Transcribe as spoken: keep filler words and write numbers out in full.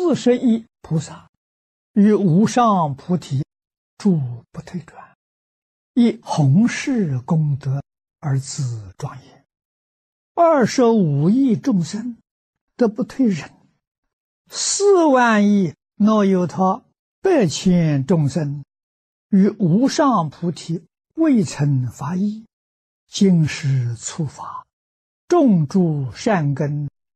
四十亿菩萨与无上菩提诸不退转，以弘誓功德而自庄严。二十五亿众生得不退忍，四万亿那由他百千众生与无上菩提未曾发意，今时初发，种诸善根